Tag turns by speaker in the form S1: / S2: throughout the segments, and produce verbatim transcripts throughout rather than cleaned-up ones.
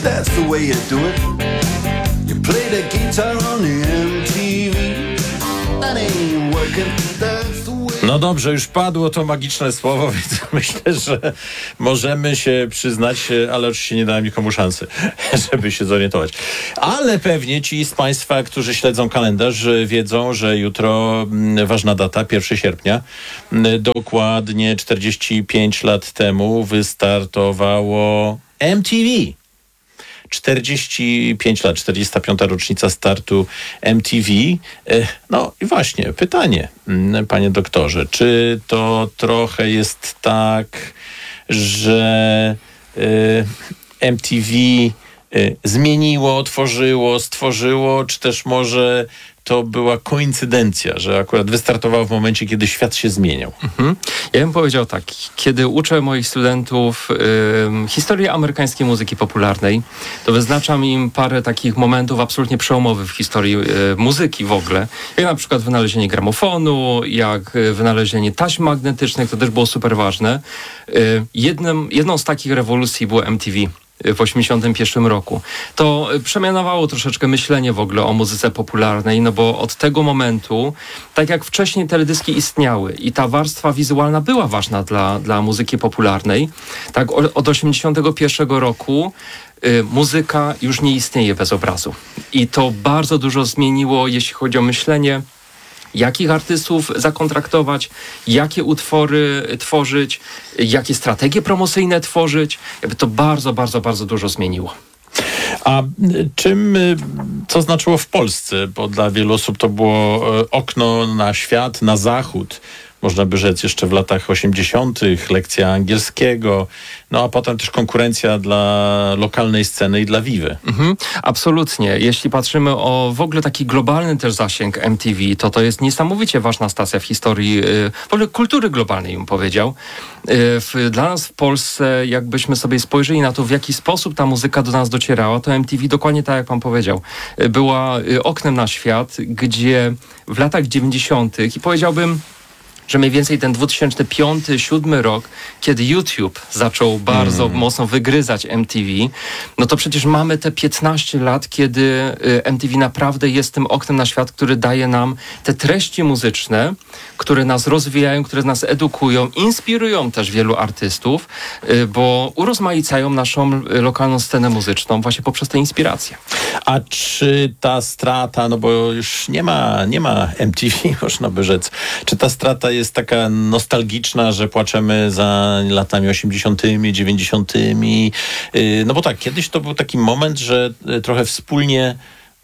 S1: that's the way you do it. You play the guitar on the M T V. That ain't working, that's the way.
S2: No dobrze, już padło to magiczne słowo, więc myślę, że możemy się przyznać, ale oczywiście nie dałem nikomu szansy, żeby się zorientować. Ale pewnie ci z Państwa, którzy śledzą kalendarz, wiedzą, że jutro ważna data, pierwszego sierpnia. Dokładnie czterdzieści pięć lat temu wystartowało M T V. czterdzieści pięć lat, czterdziesta piąta rocznica startu M T V. No i właśnie, pytanie, panie doktorze, czy to trochę jest tak, że M T V zmieniło, otworzyło, stworzyło, czy też może to była koincydencja, że akurat wystartował w momencie, kiedy świat się zmieniał?
S3: Mhm. Ja bym powiedział tak, kiedy uczę moich studentów y, historii amerykańskiej muzyki popularnej, to wyznaczam im parę takich momentów absolutnie przełomowych w historii y, muzyki w ogóle. Jak na przykład wynalezienie gramofonu, jak wynalezienie taśm magnetycznych, to też było super ważne. Y, jednym, jedną z takich rewolucji było M T V. W osiemdziesiątym pierwszym roku. To przemianowało troszeczkę myślenie w ogóle o muzyce popularnej, no bo od tego momentu, tak jak wcześniej teledyski istniały i ta warstwa wizualna była ważna dla, dla muzyki popularnej, tak od osiemdziesiątego pierwszego roku y, muzyka już nie istnieje bez obrazu. I to bardzo dużo zmieniło, jeśli chodzi o myślenie, jakich artystów zakontraktować, jakie utwory tworzyć, jakie strategie promocyjne tworzyć. Jakby to bardzo, bardzo, bardzo dużo zmieniło.
S2: A czym, co znaczyło w Polsce? Bo dla wielu osób to było okno na świat, na zachód. Można by rzec jeszcze w latach osiemdziesiątych, lekcja angielskiego, no a potem też konkurencja dla lokalnej sceny i dla Vivy.
S3: Mhm, absolutnie. Jeśli patrzymy o w ogóle taki globalny też zasięg M T V, to to jest niesamowicie ważna stacja w historii w ogóle kultury globalnej, bym powiedział. W, dla nas w Polsce, jakbyśmy sobie spojrzeli na to, w jaki sposób ta muzyka do nas docierała, to M T V dokładnie tak, jak pan powiedział, była oknem na świat, gdzie w latach dziewięćdziesiątych i powiedziałbym, że mniej więcej ten dwa tysiące piąty do dwa tysiące siódmego rok, kiedy YouTube zaczął bardzo mm. mocno wygryzać M T V, no to przecież mamy te piętnaście lat, kiedy M T V naprawdę jest tym oknem na świat, który daje nam te treści muzyczne, które nas rozwijają, które nas edukują, inspirują też wielu artystów, bo urozmaicają naszą lokalną scenę muzyczną właśnie poprzez te inspiracje.
S2: A czy ta strata, no bo już nie ma, nie ma M T V, można by rzec, czy ta strata jest taka nostalgiczna, że płaczemy za latami osiemdziesiątymi, dziewięćdziesiątymi? No bo tak, kiedyś to był taki moment, że trochę wspólnie,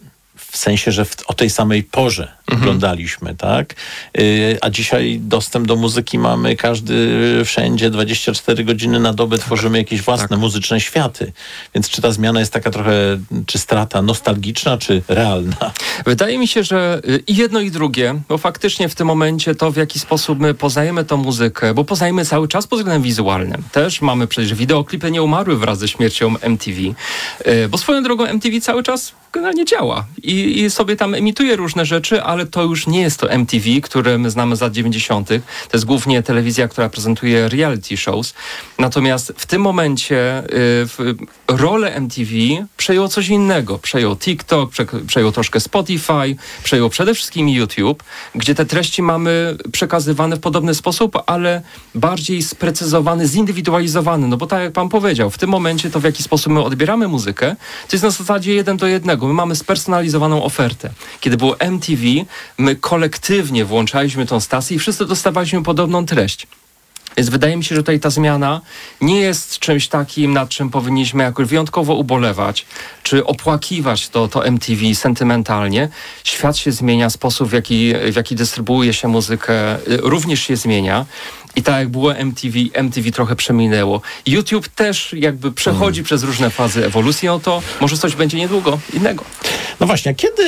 S2: w sensie, że w, o tej samej porze mhm. oglądaliśmy, tak? Yy, a dzisiaj dostęp do muzyki mamy każdy wszędzie, dwadzieścia cztery godziny na dobę, tworzymy jakieś własne tak. muzyczne światy. Więc czy ta zmiana jest taka trochę, czy strata nostalgiczna, czy realna?
S3: Wydaje mi się, że i jedno, i drugie, bo faktycznie w tym momencie to, w jaki sposób my poznajemy tą muzykę, bo poznajemy cały czas pod względem wizualnym. Też mamy przecież wideoklipy nie umarły wraz ze śmiercią M T V, yy, bo swoją drogą M T V cały czas generalnie działa i, i sobie tam emituje różne rzeczy, ale to już nie jest to M T V, które my znamy z lat dziewięćdziesiątych. To jest głównie telewizja, która prezentuje reality shows. Natomiast w tym momencie y, w, rolę M T V przejął coś innego. Przejął TikTok, prze, przejął troszkę Spotify, przejął przede wszystkim YouTube, gdzie te treści mamy przekazywane w podobny sposób, ale bardziej sprecyzowany, zindywidualizowany. No bo tak jak pan powiedział, w tym momencie to, w jaki sposób my odbieramy muzykę, to jest na zasadzie jeden do jednego. My mamy spersonalizowaną ofertę. Kiedy było M T V, my kolektywnie włączaliśmy tą stację i wszyscy dostawaliśmy podobną treść. Więc wydaje mi się, że tutaj ta zmiana nie jest czymś takim, nad czym powinniśmy jakoś wyjątkowo ubolewać, czy opłakiwać to, to M T V sentymentalnie. Świat się zmienia, sposób w jaki, w jaki dystrybuuje się muzykę również się zmienia. I tak jak było M T V, M T V trochę przeminęło. YouTube też jakby przechodzi hmm. przez różne fazy ewolucji, no to może coś będzie niedługo innego.
S2: No właśnie, a kiedy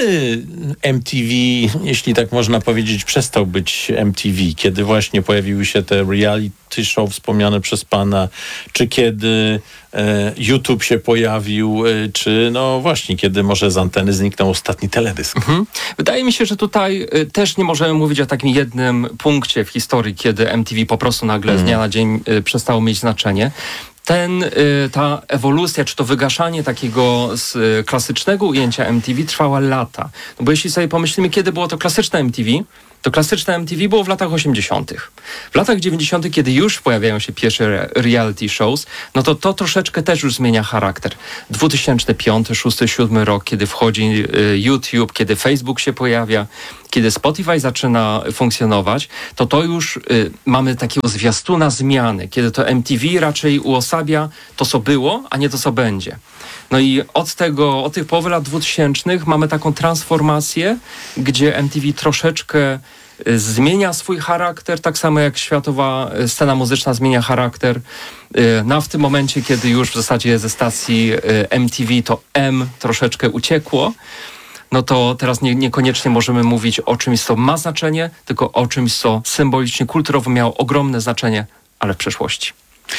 S2: M T V, jeśli tak można powiedzieć, przestał być M T V? Kiedy właśnie pojawiły się te reality show wspomniane przez pana? Czy kiedy e, YouTube się pojawił? E, czy no właśnie, kiedy może z anteny zniknął ostatni teledysk? Mhm.
S3: Wydaje mi się, że tutaj e, też nie możemy mówić o takim jednym punkcie w historii, kiedy M T V po prostu nagle z dnia na dzień e, przestało mieć znaczenie. ten, ta ewolucja, czy to wygaszanie takiego z klasycznego ujęcia M T V trwała lata. No bo jeśli sobie pomyślimy, kiedy było to klasyczne M T V, to klasyczne M T V było w latach osiemdziesiątych. W latach dziewięćdziesiątych, kiedy już pojawiają się pierwsze reality shows, no to to troszeczkę też już zmienia charakter. dwa tysiące piąty, szósty, siódmy rok, kiedy wchodzi YouTube, kiedy Facebook się pojawia, kiedy Spotify zaczyna funkcjonować, to to już y, mamy takiego zwiastuna zmiany, kiedy to M T V raczej uosabia to, co było, a nie to, co będzie. No i od tego, od tych połowy lat dwutysięcznych mamy taką transformację, gdzie M T V troszeczkę y, zmienia swój charakter, tak samo jak światowa scena muzyczna zmienia charakter. Y, no a w tym momencie, kiedy już w zasadzie ze stacji y, M T V to M troszeczkę uciekło, no to teraz nie, niekoniecznie możemy mówić o czymś, co ma znaczenie, tylko o czymś, co symbolicznie, kulturowo miało ogromne znaczenie, ale w przeszłości.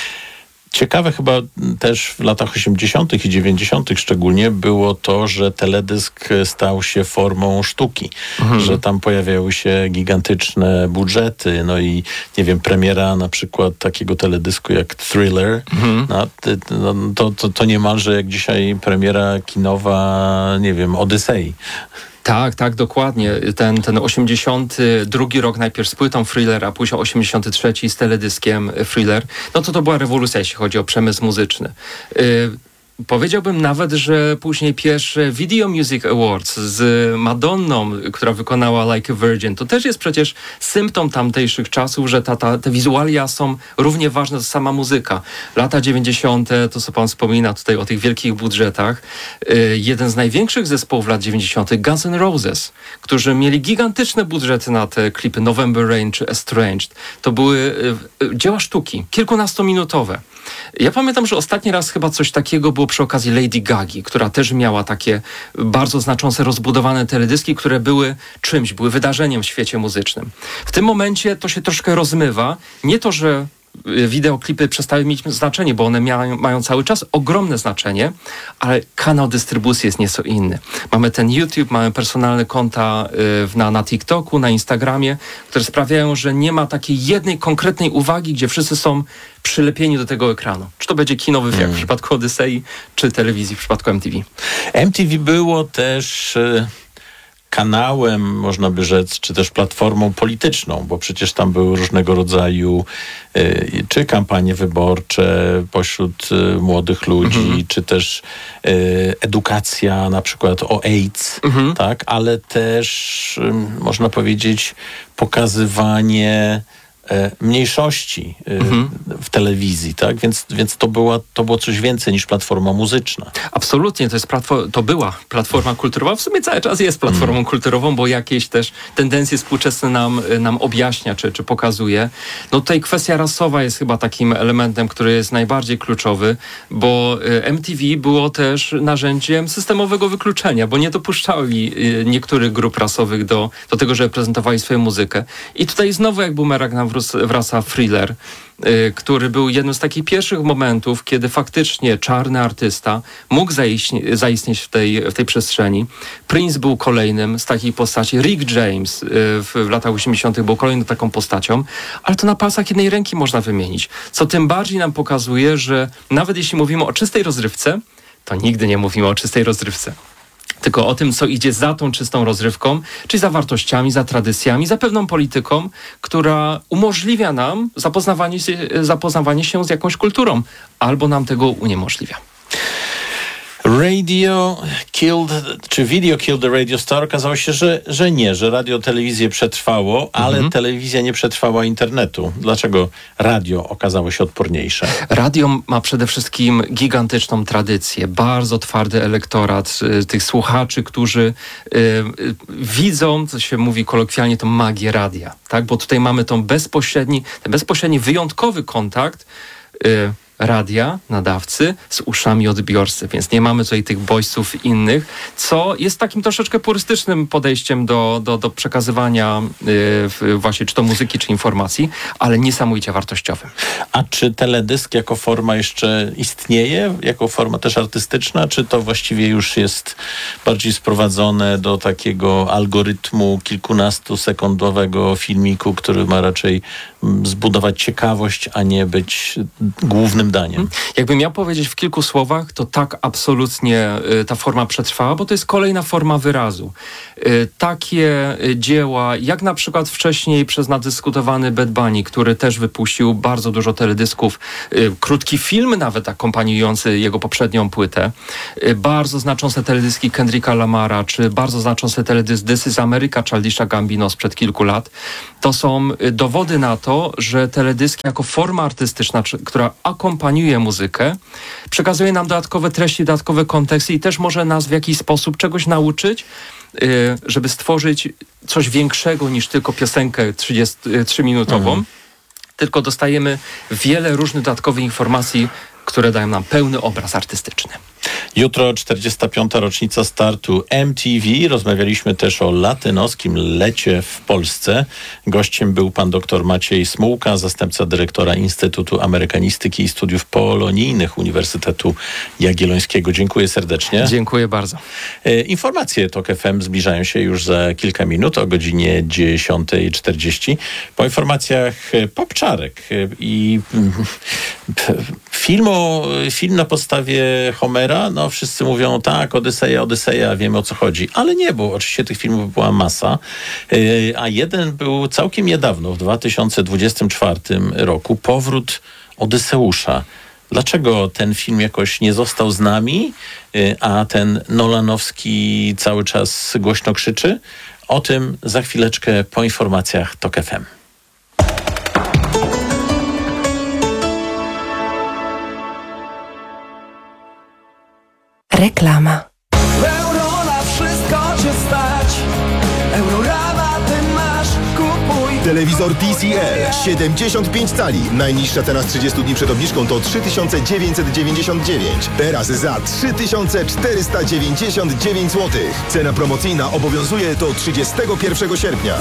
S2: Ciekawe chyba też w latach osiemdziesiątych i dziewięćdziesiątych szczególnie było to, że teledysk stał się formą sztuki, mhm. że tam pojawiały się gigantyczne budżety, no i nie wiem, premiera na przykład takiego teledysku jak Thriller, mhm. no, to, to, to niemalże jak dzisiaj premiera kinowa, nie wiem, Odysei.
S3: Tak, tak, dokładnie. Ten, ten osiemdziesiąty drugi rok najpierw z płytą Thriller, a później osiemdziesiąty trzeci z teledyskiem Thriller, no to to była rewolucja, jeśli chodzi o przemysł muzyczny. Yy, Powiedziałbym nawet, że później pierwsze Video Music Awards z Madonną, która wykonała Like a Virgin, to też jest przecież symptom tamtejszych czasów, że ta, ta, te wizualia są równie ważne co sama muzyka. Lata dziewięćdziesiąte, to co pan wspomina tutaj o tych wielkich budżetach. Yy, jeden z największych zespołów lat dziewięćdziesiątych, Guns N' Roses, którzy mieli gigantyczne budżety na te klipy November Rain czy Estranged. To były yy, dzieła sztuki, kilkunastominutowe. Ja pamiętam, że ostatni raz chyba coś takiego było przy okazji Lady Gagi, która też miała takie bardzo znaczące, rozbudowane teledyski, które były czymś, były wydarzeniem w świecie muzycznym. W tym momencie to się troszkę rozmywa. Nie to, że wideoklipy przestały mieć znaczenie, bo one mają, mają cały czas ogromne znaczenie, ale kanał dystrybucji jest nieco inny. Mamy ten YouTube, mamy personalne konta y, na, na TikToku, na Instagramie, które sprawiają, że nie ma takiej jednej konkretnej uwagi, gdzie wszyscy są przylepieni do tego ekranu. Czy to będzie kinowy jak hmm. w przypadku Odysei, czy telewizji w przypadku M T V.
S2: M T V było też y, kanałem, można by rzec, czy też platformą polityczną, bo przecież tam były różnego rodzaju y, czy kampanie wyborcze pośród y, młodych ludzi, mhm. czy też y, edukacja na przykład o AIDS, mhm. tak, ale też y, można powiedzieć pokazywanie mniejszości mhm. w telewizji, tak? Więc, więc to, była, to było coś więcej niż platforma muzyczna.
S3: Absolutnie, to, jest platform- to była platforma kulturowa. W sumie cały czas jest platformą mm. kulturową, bo jakieś też tendencje współczesne nam, nam objaśnia, czy, czy pokazuje. No tutaj kwestia rasowa jest chyba takim elementem, który jest najbardziej kluczowy, bo M T V było też narzędziem systemowego wykluczenia, bo nie dopuszczali niektórych grup rasowych do, do tego, żeby prezentowali swoją muzykę. I tutaj znowu jak bumerang nam wraca Thriller, y, który był jednym z takich pierwszych momentów, kiedy faktycznie czarny artysta mógł zaistnie, zaistnieć w tej, w tej przestrzeni. Prince był kolejnym z takich postaci. Rick James y, w, w latach osiemdziesiątych był kolejną taką postacią, ale to na palcach jednej ręki można wymienić. Co tym bardziej nam pokazuje, że nawet jeśli mówimy o czystej rozrywce, to nigdy nie mówimy o czystej rozrywce. Tylko o tym, co idzie za tą czystą rozrywką, czyli za wartościami, za tradycjami, za pewną polityką, która umożliwia nam zapoznawanie się, zapoznawanie się z jakąś kulturą, albo nam tego uniemożliwia.
S2: Radio killed, czy video killed the radio star? Okazało się, że, że nie, że radio, telewizję przetrwało, ale mhm. telewizja nie przetrwała internetu. Dlaczego radio okazało się odporniejsze?
S3: Radio ma przede wszystkim gigantyczną tradycję, bardzo twardy elektorat y, tych słuchaczy, którzy y, y, widzą, co się mówi kolokwialnie, tą magię radia, tak? Bo tutaj mamy tą bezpośredni, ten bezpośredni, wyjątkowy kontakt y, radia, nadawcy z uszami odbiorcy, więc nie mamy tutaj tych bodźców innych, co jest takim troszeczkę purystycznym podejściem do, do, do przekazywania yy, właśnie czy to muzyki, czy informacji, ale niesamowicie wartościowym.
S2: A czy teledysk jako forma jeszcze istnieje? Jako forma też artystyczna? Czy to właściwie już jest bardziej sprowadzone do takiego algorytmu kilkunastosekundowego filmiku, który ma raczej zbudować ciekawość, a nie być głównym daniem.
S3: Jakbym miał powiedzieć w kilku słowach, to tak absolutnie y, ta forma przetrwała, bo to jest kolejna forma wyrazu. Y, takie y, dzieła, jak na przykład wcześniej przez nadyskutowany Bad Bunny, który też wypuścił bardzo dużo teledysków, y, krótki film nawet akompaniujący jego poprzednią płytę, y, bardzo znaczące teledyski Kendricka Lamara, czy bardzo znaczący teledysk This is America Childisha Gambino sprzed kilku lat. To są y, dowody na to, że teledyski jako forma artystyczna, czy, która akompaniuje muzykę, przekazuje nam dodatkowe treści, dodatkowe konteksty i też może nas w jakiś sposób czegoś nauczyć, y, żeby stworzyć coś większego niż tylko piosenkę trzydziestotrzyminutową. Mhm. Tylko dostajemy wiele różnych dodatkowych informacji, które dają nam pełny obraz artystyczny.
S2: Jutro czterdziesta piąta rocznica startu M T V. Rozmawialiśmy też o latynoskim lecie w Polsce. Gościem był pan dr Maciej Smułka, zastępca dyrektora Instytutu Amerykanistyki i Studiów Polonijnych Uniwersytetu Jagiellońskiego. Dziękuję serdecznie.
S3: Dziękuję bardzo.
S2: Informacje TOK F M zbliżają się już za kilka minut o godzinie dziesiąta czterdzieści. Po informacjach Popczarek i film, o, film na podstawie Homera. No wszyscy mówią tak, Odyseja, Odyseja, wiemy o co chodzi. Ale nie, bo oczywiście tych filmów była masa. A jeden był całkiem niedawno, w dwa tysiące dwudziestym czwartym roku. Powrót Odyseusza. Dlaczego ten film jakoś nie został z nami, a ten nolanowski cały czas głośno krzyczy? O tym za chwileczkę po informacjach TOK F M.
S4: Reklama.
S5: Euro na wszystko cię stać. Eurorabaty masz, kupuj.
S6: Telewizor T C L siedemdziesiąt pięć cali. Najniższa cena z trzydziestu dni przed obniżką to trzy tysiące dziewięćset dziewięćdziesiąt dziewięć. Teraz za trzy tysiące czterysta dziewięćdziesiąt dziewięć złotych. Cena promocyjna obowiązuje do trzydziestego pierwszego sierpnia.